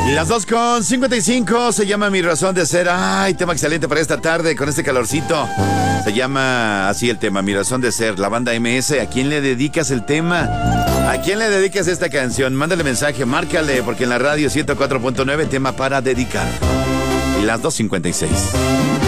Las 2:55 se llama Mi Razón de Ser. Ay, tema excelente para esta tarde con este calorcito. Se llama así el tema, Mi Razón de Ser, la banda MS. ¿A quién le dedicas el tema? ¿A quién le dedicas esta canción? Mándale mensaje, márcale, porque en la radio 104.9 tema para dedicar. Y las 2:56.